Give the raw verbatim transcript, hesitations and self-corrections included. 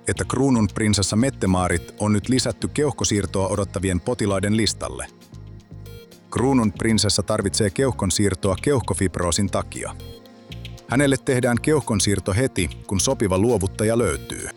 että kruununprinsessa Mette-Maarit on nyt lisätty keuhkosiirtoa odottavien potilaiden listalle. Kruununprinsessa tarvitsee keuhkonsiirtoa keuhkofibroosin takia. Hänelle tehdään keuhkonsiirto heti, kun sopiva luovuttaja löytyy.